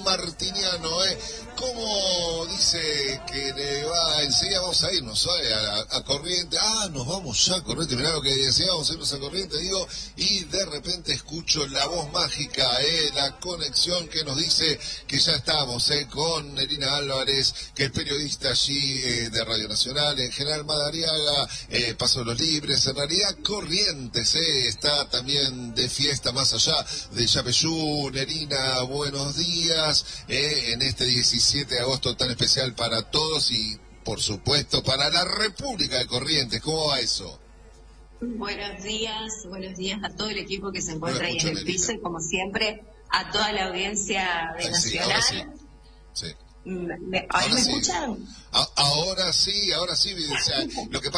martiniano, ¿cómo dice que le va? Enseguida vamos a irnos, a Corrientes. Nos vamos ya a Corrientes, mirá lo que decía, vamos a irnos a Corrientes, digo, y de repente escucho la voz mágica, la conexión que nos dice que ya estamos, con Nerina Álvarez, que es periodista allí de Radio Nacional, en General Madariaga, Paso de los Libres, en realidad Corrientes, está también de fiesta más allá de Yapeyú. Nerina, buenos días, en este 17 de agosto tan especial para todos y, por supuesto, para la República de Corrientes. ¿Cómo va eso? Buenos días a todo el equipo que se encuentra ahí en el Nerina. piso y, como siempre, a toda la audiencia de Nacional. Sí, ahora sí. ¿Ahí me escuchan? Ahora sí, o sea, lo que